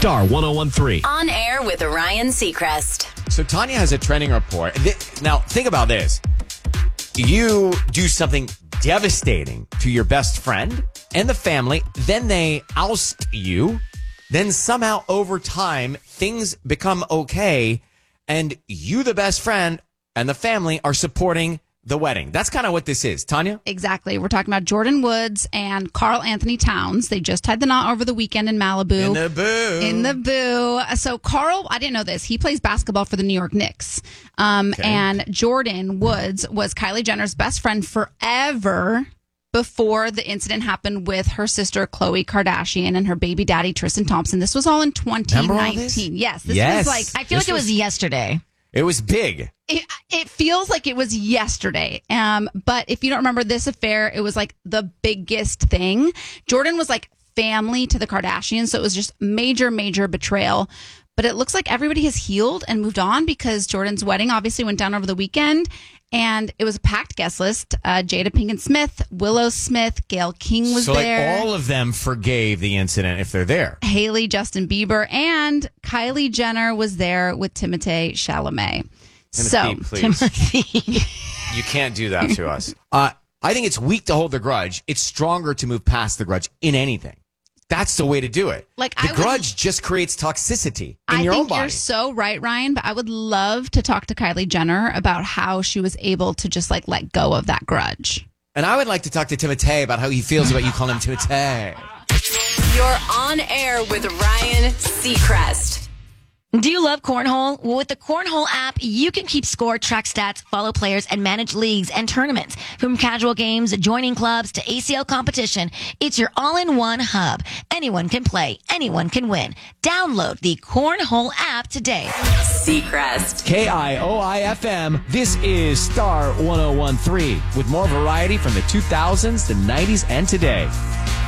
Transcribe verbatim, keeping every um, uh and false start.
Star one oh one three. On air with Ryan Seacrest. So Tanya has a trending report. Now, think about this. You do something devastating to your best friend and the family, then they oust you. Then somehow over time, things become okay, and you, the best friend, and the family are supporting the wedding. That's kind of what this is. Tanya? Exactly. We're talking about Jordan Woods and Carl Anthony Towns. They just tied the knot over the weekend in Malibu. In the boo. In the boo. So Carl, I didn't know this. He plays basketball for the New York Knicks. Um, Okay. And Jordan Woods was Kylie Jenner's best friend forever before the incident happened with her sister Khloe Kardashian and her baby daddy Tristan Thompson. This was all in twenty nineteen. Remember all this? Yes. This Yes. was like, I feel This like it was, was- yesterday. It was big. It, it feels like it was yesterday. Um, but if you don't remember this affair, it was like the biggest thing. Jordan was like family to the Kardashians. So it was just major, major betrayal. But it looks like everybody has healed and moved on because Jordan's wedding obviously went down over the weekend. And it was a packed guest list. Uh, Jada Pinkett Smith, Willow Smith, Gayle King was so there. like all of them forgave the incident if they're there. Haley, Justin Bieber, and Kylie Jenner was there with Timothée Chalamet. So, Timothy, please. Timothy. You can't do that to us. Uh, I think it's weak to hold the grudge. It's stronger to move past the grudge in anything. That's the way to do it. Like, the I would- grudge just creates toxicity in I your think own body. you're so right, Ryan, but I would love to talk to Kylie Jenner about how she was able to just like let go of that grudge. And I would like to talk to Timothée about how he feels about you calling him Timothée. You're on air with Ryan Seacrest. Do you love Cornhole? Well, with the Cornhole app, you can keep score, track stats, follow players, and manage leagues and tournaments. From casual games, joining clubs, to A C L competition, it's your all-in-one hub. Anyone can play. Anyone can win. Download the Cornhole app today. Seacrest. K I O I F M. This is Star one oh one three with more variety from the two thousands, the nineties, and today.